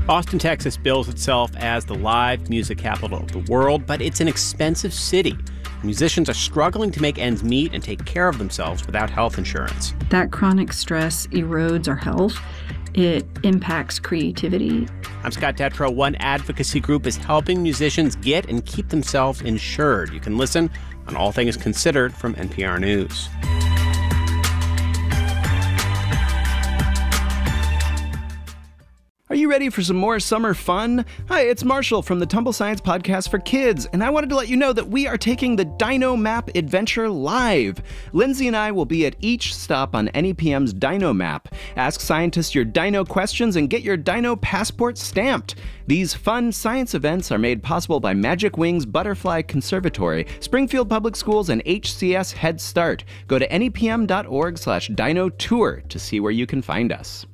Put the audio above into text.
Austin, Texas bills itself as the live music capital of the world, but it's an expensive city. Musicians are struggling to make ends meet and take care of themselves without health insurance. That chronic stress erodes our health. It impacts creativity. I'm Scott Detrow. One advocacy group is helping musicians get and keep themselves insured. You can listen on All Things Considered from NPR News. Are you ready for some more summer fun? Hi, it's Marshall from the Tumble Science Podcast for Kids, and I wanted to let you know that we are taking the Dino Map Adventure live. Lindsay and I will be at each stop on NEPM's Dino Map. Ask scientists your dino questions and get your dino passport stamped. These fun science events are made possible by Magic Wings Butterfly Conservatory, Springfield Public Schools, and HCS Head Start. Go to nepm.org/dino tour to see where you can find us.